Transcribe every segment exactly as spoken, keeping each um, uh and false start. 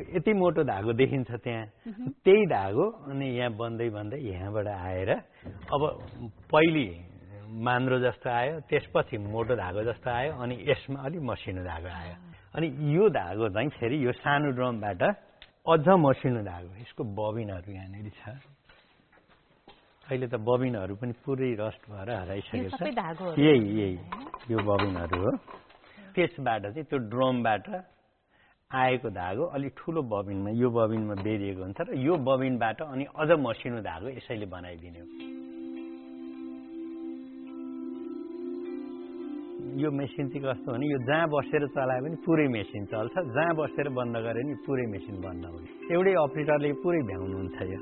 यति मोटो धागो देखिन्छ त्यहाँ त्यही धागो अनि यहाँ बन्दै बन्दै यहाँबाट आएर अब पहिले मान्द्रो जस्तो आयो त्यसपछि मोटो धागो जस्तो आयो अनि यसमा अलिक मसिनो धागो आयो अनि यो धागो चाहिँ फेरि यो सानो ड्रमबाट अझ मसिनो धागो यसको बबिनहरू यहाँनिर छ अहिले त बबिनहरू पनि पुरै रस्ट भएर हराइसकेको छ यही यही यो बबिनहरू हो त्यसबाट चाहिँ त्यो ड्रमबाट आएको धागो अलिक ठुलो बबिनमा यो बबिनमा बेरिएको हुन्छ र यो बबिनबाट अनि अझ मसिनो धागो यसैले बनाइदिने हो यो मेसिन चाहिँ कस्तो भने यो जहाँ बसेर चलाए पनि पुरै मेसिन चल्छ जहाँ बसेर बन्द गरे पनि पुरै मेसिन बन्द हुने एउटै अपरेटरले पुरै भ्याउनुहुन्छ यो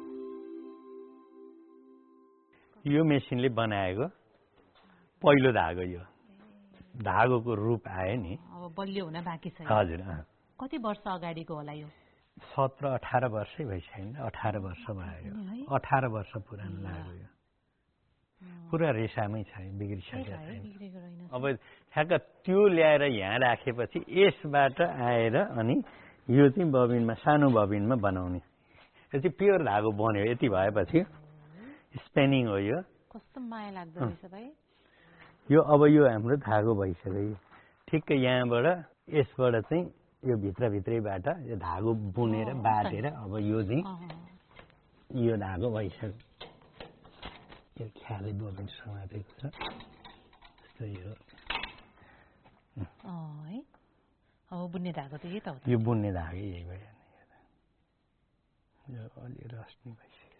यो मेसिनले बनाएको पहिलो धागो यो धागोको रूप आयो नि अब बलियो हुन बाँकी छ हजुर कति वर्ष अगाडिको होला यो सत्र अठार वर्षै भइसक्यो अठार वर्ष भयो अठार वर्ष पुरानो लाग्यो यो पुरा रेसामै छ बिग्रिसकेको छैन अब ठ्याक्क त्यो ल्याएर यहाँ राखेपछि यसबाट आएर अनि यो चाहिँ बबिनमा सानो बबिनमा बनाउने यो चाहिँ प्योर धागो बन्यो यति भएपछि स्पेनिङ हो यो कस्तो माया लाग्दो रहेछ भाइ यो अब यो हाम्रो धागो भइसक्यो ठिक्क यहाँबाट यसबाट चाहिँ यो भित्रभित्रैबाट यो धागो बुनेर बाटेर अब यो चाहिँ यो धागो भइसक्यो यो ख्यालै बबिन समातेको छ जस्तो यो अब बुन्ने धागो त यही त हो यो बुन्ने धागो यही भयो यो अलि रस्नी भइसक्यो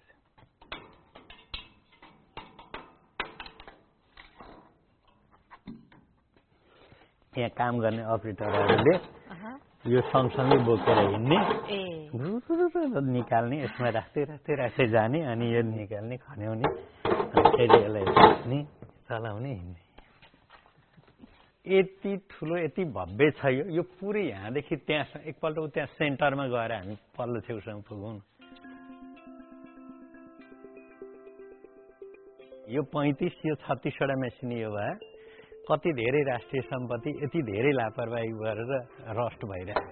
यहाँ काम गर्ने अपरेटरहरूले यो सँगसँगै बोकेर हिँड्ने निकाल्ने यसमा राख्दै राख्दै राख्दै जाने अनि यो निकाल्ने खन्याउने फेरि यसलाई राख्ने चलाउने हिँड्ने यति ठुलो यति भव्य छ यो यो पुरै यहाँदेखि त्यहाँ एकपल्ट त्यहाँ सेन्टरमा गएर हामी पल्लो छेउसम्म पुगौँ यो पैँतिस यो छत्तिसवटा मेसिन यो भए कति धेरै राष्ट्रिय सम्पत्ति यति धेरै लापरवाही गरेर रस्ट भइरहेको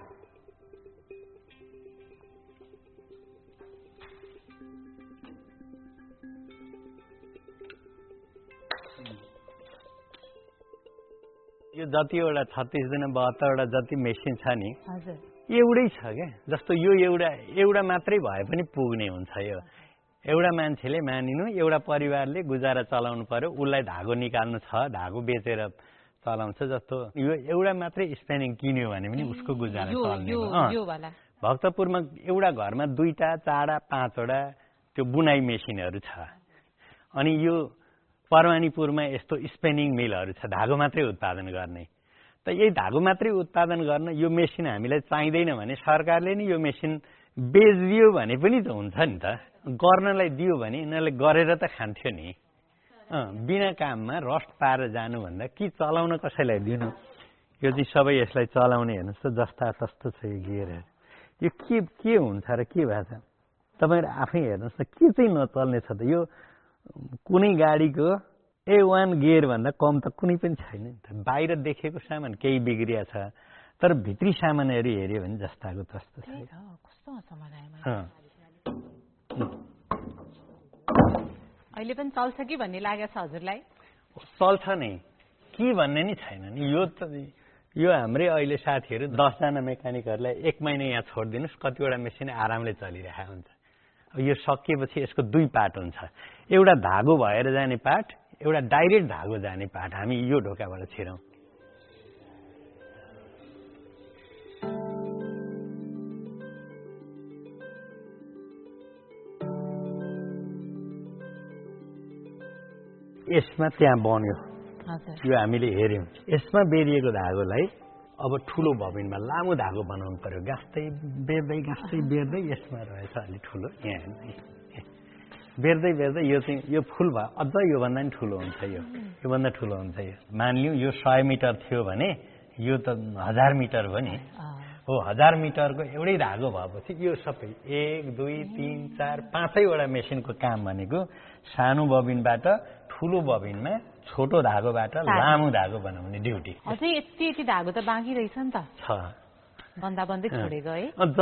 यो जतिवटा छत्तिसजना बहत्तरवटा जति मेसिन छ नि एउटै छ क्या जस्तो यो एउटा एउटा मात्रै भए पनि पुग्ने हुन्छ यो एउटा मान्छेले मानिनु एउटा परिवारले गुजारा चलाउनु पर्यो उसलाई धागो निकाल्नु छ धागो बेचेर चलाउँछ जस्तो यो एउटा मात्रै स्पेनिङ किन्यो भने पनि उसको गुजारा चल्ने हो भक्तपुरमा एउटा घरमा दुईटा चारवटा पाँचवटा त्यो बुनाइ मेसिनहरू छ अनि यो परवानीपुरमा यस्तो स्पेनिङ मिलहरू छ धागो मात्रै उत्पादन गर्ने त यही धागो मात्रै उत्पादन गर्न यो मेसिन हामीलाई चाहिँदैन भने सरकारले नि यो मेसिन बेचिदियो भने पनि त हुन्छ नि त गर्नलाई दियो भने यिनीहरूले गरेर त खान्थ्यो नि बिना काममा रस्ट पाएर जानुभन्दा कि चलाउन कसैलाई दिनु यो चाहिँ सबै यसलाई चलाउने हेर्नुहोस् त जस्ता तस्तो छ यो गियर यो के के हुन्छ र के भएको छ तपाईँहरू आफै हेर्नुहोस् त के चाहिँ नचल्ने छ त यो कुनै गाडीको ए वान गियरभन्दा कम त कुनै पनि छैन नि त बाहिर देखेको सामान केही बिग्रिया छ तर भित्री सामानहरू हेऱ्यो भने जस्ताको तस्तो छ अहिले पनि चल्छ कि भन्ने लागेको छ हजुरलाई चल्छ नै के भन्ने नि छैन नि यो त यो हाम्रै अहिले साथीहरू दसजना मेकानिकहरूलाई एक महिना यहाँ छोडिदिनुहोस् कतिवटा मेसिन आरामले चलिरहेको हुन्छ अब यो सकिएपछि यसको दुई पार्ट हुन्छ एउटा धागो भएर जाने पार्ट एउटा डाइरेक्ट धागो जाने पार्ट हामी यो ढोकाबाट छिरौँ यसमा त्यहाँ बन्यो यो हामीले हेऱ्यौँ यसमा बेरिएको धागोलाई अब ठुलो बबिनमा लामो धागो बनाउनु पर्यो गाँस्दै बेर्दै गाँस्दै बेर्दै यसमा रहेछ अलिक ठुलो यहाँ बेर्दै बेर्दै यो चाहिँ यो फुल भयो अझ योभन्दा पनि ठुलो हुन्छ यो योभन्दा ठुलो हुन्छ यो मानिलिउँ यो सय मिटर थियो भने यो त हजार मिटर हो नि हो हजार मिटरको एउटै धागो भएपछि यो सबै एक दुई तिन चार पाँचैवटा मेसिनको काम भनेको सानो बबिनबाट ठुलो बबिनमा छोटो धागोबाट लामो धागो बनाउने ड्युटी अझै यति यति धागो त बाँकी रहेछ नि त छ बन्दा बन्दै छोडेको है